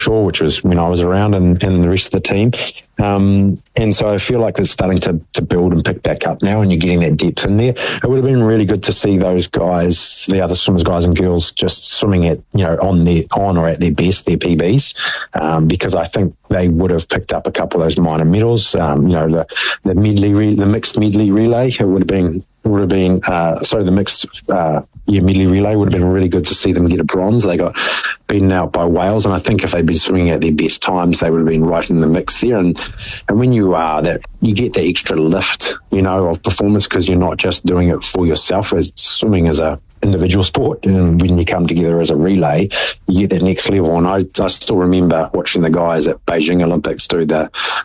sure, which was when I was around, and the rest of the team. And so I feel like it's starting to build and pick back up now, and you're getting that depth in there. It would have been really good to see those guys, the other swimmers, guys and girls, just swimming at, on or at their best, their PBs, because I think they would have picked up a couple of those minor medals. The mixed medley relay, it would have been the mixed medley relay would have been really good to see them get a bronze. They got beaten out by Wales, and I think if they'd been swimming at their best times, they would have been right in the mix there. And when you are that, you get the extra lift, of performance, because you're not just doing it for yourself. As swimming as a individual sport, and when you come together as a relay, you get that next level. And I still remember watching the guys at Beijing Olympics do the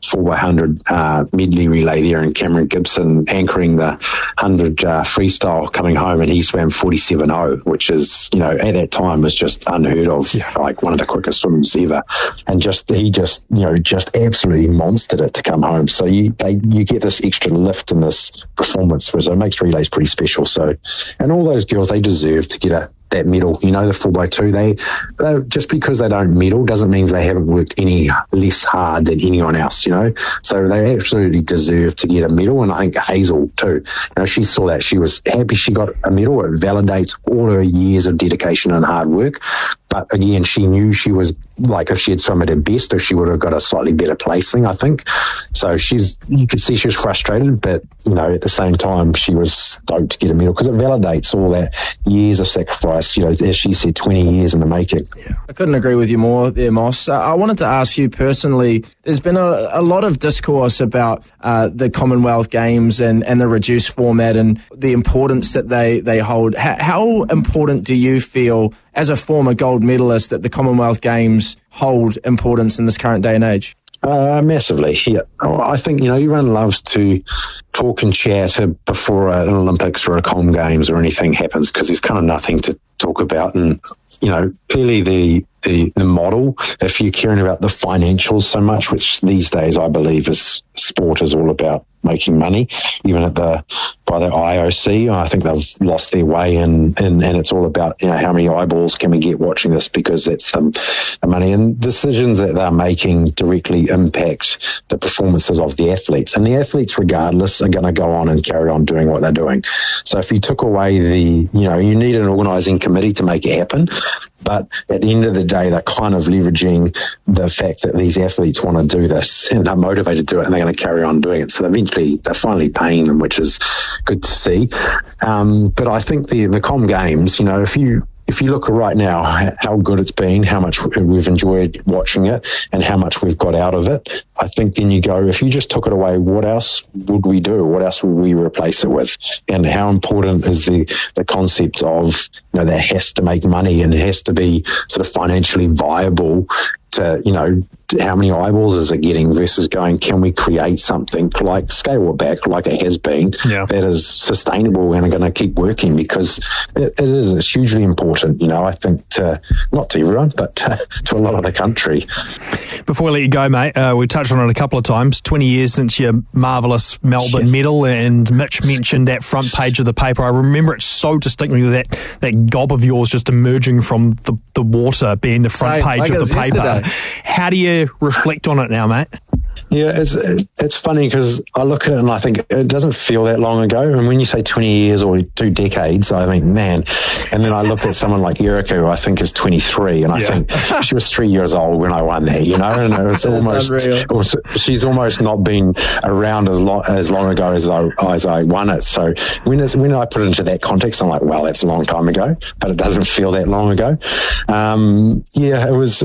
4x100 medley relay there, and Cameron Gibson anchoring the 100 freestyle coming home, and he swam 47.0, which is, at that time was just unheard of, like one of the quickest swims ever. And he just absolutely monstered it to come home. So you get this extra lift in this performance, which makes relays pretty special. So, and all those girls, they deserve to get that medal. The 4x2, they just because they don't medal doesn't mean they haven't worked any less hard than anyone else, So they absolutely deserve to get a medal, and I think Hazel too. She saw that. She was happy she got a medal. It validates all her years of dedication and hard work. But again, she knew she was, like, if she had swum at her best, if she would have got a slightly better placing, I think. So you could see she was frustrated, but, at the same time, she was stoked to get a medal, because it validates all that years of sacrifice, as she said, 20 years in the making. Yeah. I couldn't agree with you more there, Moss. I wanted to ask you personally, there's been a lot of discourse about the Commonwealth Games and the reduced format and the importance that they hold. How important do you feel, as a former gold medalist, that the Commonwealth Games hold importance in this current day and age? Massively, yeah. I think, everyone loves to talk and chat before an Olympics or a Com Games or anything happens, because there's kind of nothing to talk about. And, clearly the model, if you're caring about the financials so much, which these days I believe sport is all about making money, even by the IOC, I think they've lost their way, and it's all about, how many eyeballs can we get watching this, because that's the money, and decisions that they're making directly impact the performances of the athletes, and the athletes regardless are going to go on and carry on doing what they're doing. So if you took away you need an organising committee to make it happen, but at the end of the day, they're kind of leveraging the fact that these athletes want to do this, and they're motivated to do it, and they're going to carry on doing it. So eventually they're finally paying them, which is good to see. But I think the Com Games, if you look right now, how good it's been, how much we've enjoyed watching it, and how much we've got out of it, I think then you go, if you just took it away, what else would we do? What else would we replace it with? And how important is the concept of, that has to make money and has to be sort of financially viable to, how many eyeballs is it getting versus going, can we create something like scale it back like it has been that is sustainable and are going to keep working, because it's hugely important, I think, not to everyone, but to a lot of the country. Before we let you go, mate, we touched on it a couple of times, 20 years since your marvellous Melbourne medal, and Mitch mentioned that front page of the paper. I remember it so distinctly, that gob of yours just emerging from the water being the front page of the paper. Yesterday. How do you reflect on it now, mate? Yeah, it's funny because I look at it and I think it doesn't feel that long ago. And when you say 20 years or 2 decades, I think, man. And then I look at someone like Erica, who I think is 23, and I think she was 3 years old when I won that, and it was she's almost not been around as long ago as I won it. So when I put it into that context, I'm like, well, that's a long time ago, but it doesn't feel that long ago. It was,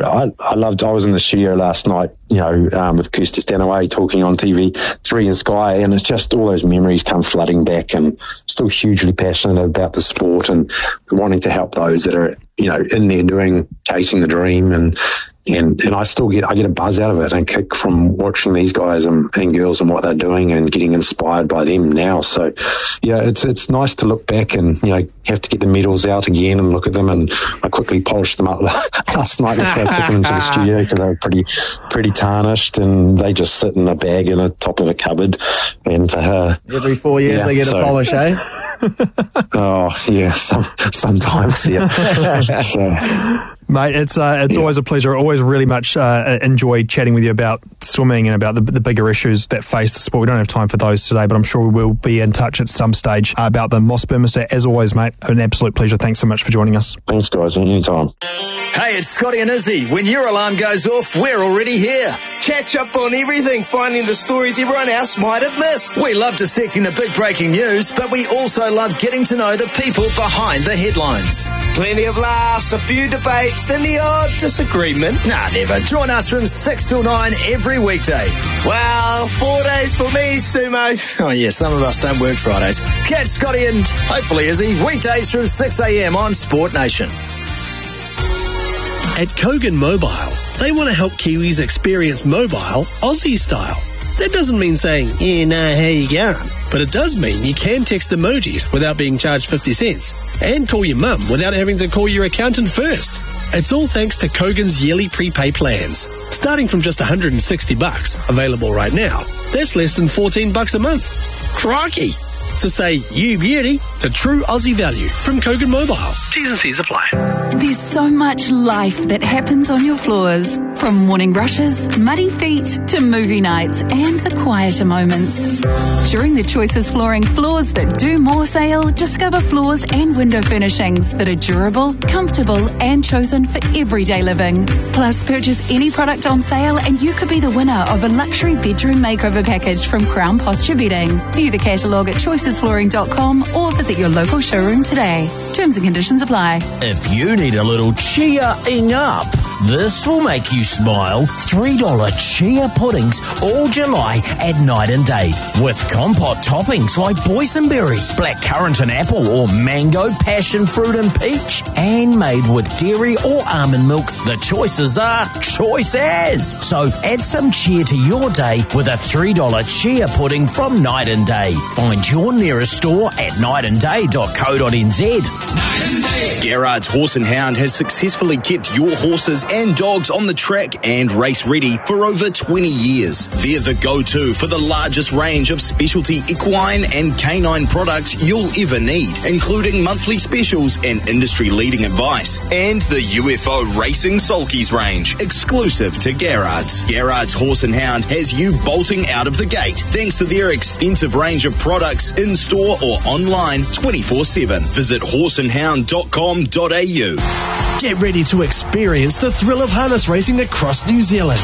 I was in the studio last night, with Kirsty Stanaway talking on TV3 and Sky, and it's just all those memories come flooding back, and still hugely passionate about the sport and wanting to help those that are, in there chasing the dream, and I still get a buzz out of it and kick from watching these guys and girls and what they're doing and getting inspired by them now. So it's nice to look back and have to get the medals out again and look at them, and I quickly polished them up last night before I took them into the studio because they were pretty tarnished, and they just sit in a bag in the top of a cupboard, and every 4 years they get a polish, eh? Oh yeah, sometimes, yeah. So, Mate, it's always a pleasure. I always really much enjoy chatting with you about swimming and about the bigger issues that face the sport. We don't have time for those today, but I'm sure we will be in touch at some stage about them. Moss Burmester, as always, mate, an absolute pleasure. Thanks so much for joining us. Thanks, guys. Anytime. Hey, it's Scotty and Izzy. When your alarm goes off, we're already here. Catch up on everything, finding the stories everyone else might have missed. We love dissecting the big breaking news, but we also love getting to know the people behind the headlines. Plenty of laughs, a few debates, and the odd disagreement. Nah, never. Join us from 6 till 9 every weekday. Well, 4 days for me, Sumo. Oh, yeah, some of us don't work Fridays. Catch Scotty and hopefully Izzy weekdays from 6 a.m. on Sport Nation. At Kogan Mobile, they want to help Kiwis experience mobile Aussie style. That doesn't mean saying, yeah, nah, how you going? But it does mean you can text emojis without being charged 50 cents and call your mum without having to call your accountant first. It's all thanks to Kogan's yearly prepay plans. Starting from just $160, available right now, that's less than $14 a month. Crikey! So say you beauty to true Aussie value from Kogan Mobile. T's and C's apply. There's so much life that happens on your floors. From morning rushes, muddy feet, to movie nights and the quieter moments. During the Choices Flooring Floors That Do More sale, discover floors and window furnishings that are durable, comfortable and chosen for everyday living. Plus, purchase any product on sale and you could be the winner of a luxury bedroom makeover package from Crown Posture Bedding. View the catalogue at choicesflooring.com or visit your local showroom today. Terms and conditions apply. If you need a little cheering up, this will make you smile. $3 chia puddings all July at Night and Day. With compote toppings like boysenberry, blackcurrant and apple, or mango, passion fruit and peach. And made with dairy or almond milk, the choices are choice as. So add some cheer to your day with a $3 chia pudding from Night and Day. Find your nearest store at nightandday.co.nz. Gerard's Horse and Hound has successfully kept your horses and dogs on the track and race ready for over 20 years. They're the go-to for the largest range of specialty equine and canine products you'll ever need, including monthly specials and industry-leading advice. And the UFO Racing Sulkies range, exclusive to Gerard's. Gerard's Horse and Hound has you bolting out of the gate thanks to their extensive range of products in-store or online 24/7. Visit horseandhound.com.au. Get ready to experience the thrill of harness racing across New Zealand.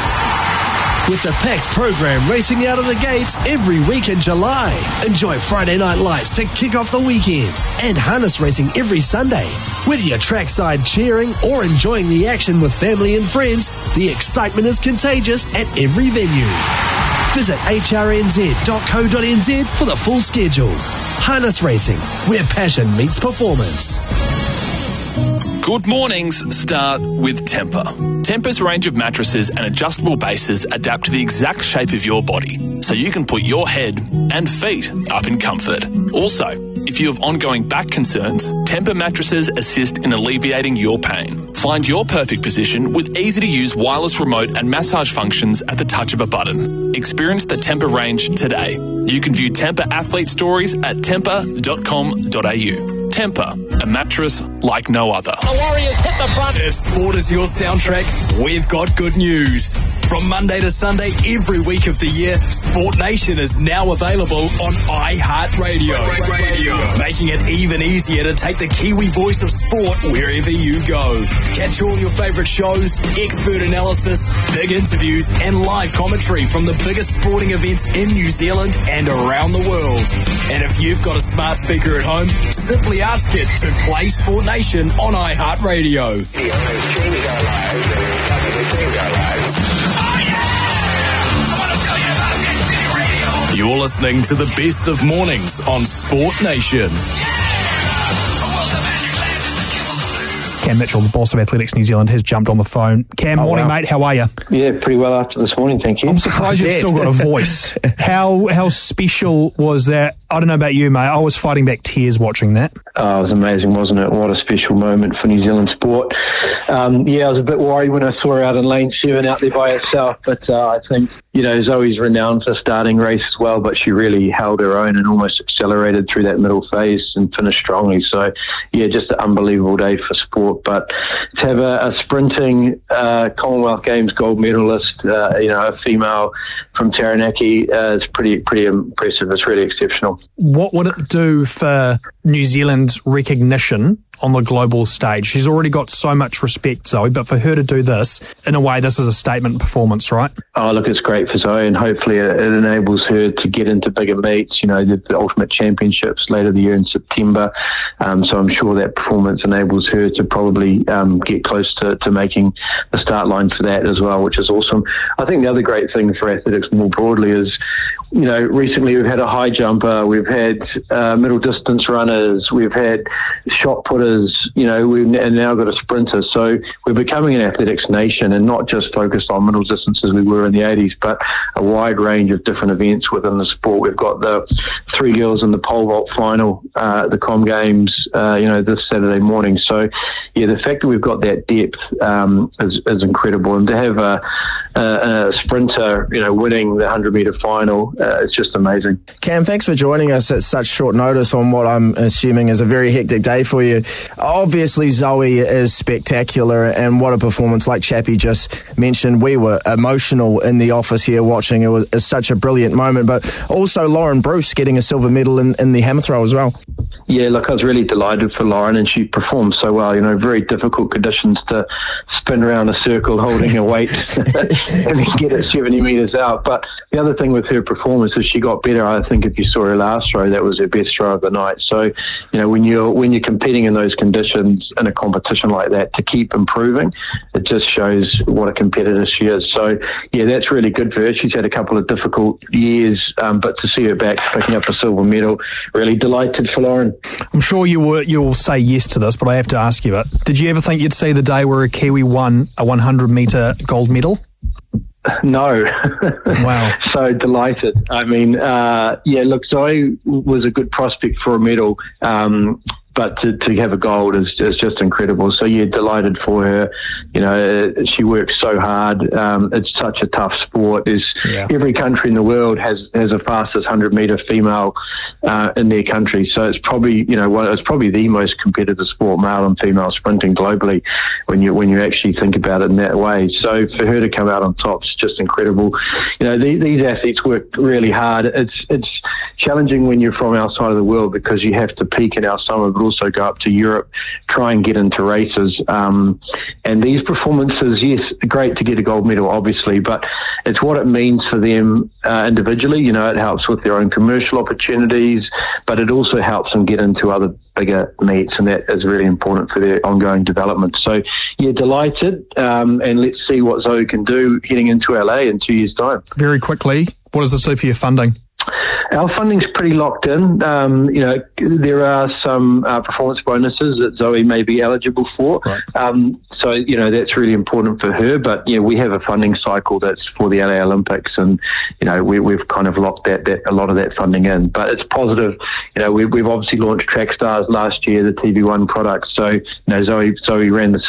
With a packed program racing out of the gates every week in July. Enjoy Friday night lights to kick off the weekend and harness racing every Sunday. Whether you're trackside cheering or enjoying the action with family and friends, the excitement is contagious at every venue. Visit hrnz.co.nz for the full schedule. Harness racing, where passion meets performance. Good mornings start with Tempur. Tempur's range of mattresses and adjustable bases adapt to the exact shape of your body, so you can put your head and feet up in comfort. Also, if you have ongoing back concerns, Tempur mattresses assist in alleviating your pain. Find your perfect position with easy-to-use wireless remote and massage functions at the touch of a button. Experience the Tempur range today. You can view Tempur athlete stories at tempur.com.au. Tempur, a mattress like no other. The Warriors hit the front. If sport is your soundtrack, we've got good news. From Monday to Sunday, every week of the year, Sport Nation is now available on iHeartRadio. Making it even easier to take the Kiwi voice of sport wherever you go. Catch all your favourite shows, expert analysis, big interviews, and live commentary from the biggest sporting events in New Zealand and around the world. And if you've got a smart speaker at home, simply ask it to play Sport Nation on iHeartRadio. You're listening to the best of mornings on Sport Nation. Cam Mitchell, the boss of Athletics New Zealand, has jumped on the phone. Cam, morning, mate. How are you? Yeah, pretty well after this morning, thank you. I'm surprised you've still got a voice. How special was that? I don't know about you, mate. I was fighting back tears watching that. Oh, it was amazing, wasn't it? What a special moment for New Zealand sport. I was a bit worried when I saw her out in lane 7 out there by herself, but I think, Zoe's renowned for starting races well, but she really held her own and almost accelerated through that middle phase and finished strongly. So, just an unbelievable day for sport. But to have a sprinting Commonwealth Games gold medalist, a female from Taranaki is pretty impressive. It's really exceptional. What would it do for New Zealand's recognition on the global stage? She's already got so much respect, Zoe, but for her to do this, in a way, this is a statement performance, right? Oh, look, it's great for Zoe, and hopefully it enables her to get into bigger meets, the Ultimate Championships later the year in September. So I'm sure that performance enables her to probably get close to making the start line for that as well, which is awesome. I think the other great thing for athletics more broadly is, recently we've had a high jumper, we've had middle distance runners, we've had shot putters, we've now got a sprinter. So we're becoming an athletics nation, and not just focused on middle distance as we were in the 80s, but a wide range of different events within the sport. We've got the 3 girls in the pole vault final at the Com Games, this Saturday morning. So, the fact that we've got that depth is incredible. And to have a sprinter, winning the 100-metre final, it's just amazing. Cam, thanks for joining us at such short notice on what I'm assuming is a very hectic day for you. Obviously, Zoe is spectacular, and what a performance, like Chappie just mentioned. We were emotional in the office here watching. It was such a brilliant moment, but also Lauren Bruce getting a silver medal in the hammer throw as well. Yeah, look, I was really delighted for Lauren, and she performed so well. Very difficult conditions to spin around a circle holding a weight and then get it 70 metres out. But the other thing with her performance is she got better. I think if you saw her last throw, that was her best throw of the night. So, when you're competing in those conditions in a competition like that, to keep improving, it just shows what a competitor she is. So, that's really good for her. She's had a couple of difficult years, but to see her back picking up a silver medal, really delighted for Lauren. I'm sure you'll say yes to this, but I have to ask you it. Did you ever think you'd see the day where a Kiwi won a 100-metre gold medal? No. Wow. So delighted. I mean, look, Zoe was a good prospect for a medal, but to have a gold is just incredible. So, delighted for her. She works so hard. It's such a tough sport. Every country in the world has a fastest 100-metre female in their country. So it's probably, it's probably the most competitive sport, male and female sprinting globally, when you actually think about it in that way. So for her to come out on top is just incredible. These athletes work really hard. It's challenging when you're from outside of the world, because you have to peak in our summer, but also go up to Europe, try and get into races. And these performances, yes, great to get a gold medal, obviously, but it's what it means for them individually. It helps with their own commercial opportunities, but it also helps them get into other bigger meets, and that is really important for their ongoing development. So, delighted, and let's see what Zoe can do heading into LA in 2 years' time. Very quickly, what does this do for your funding? Our funding's pretty locked in. There are some performance bonuses that Zoe may be eligible for. Right. So, that's really important for her. But, we have a funding cycle that's for the LA Olympics, and, we've kind of locked that a lot of that funding in. But it's positive. We've obviously launched Track Stars last year, the TV1 product. So, Zoe ran the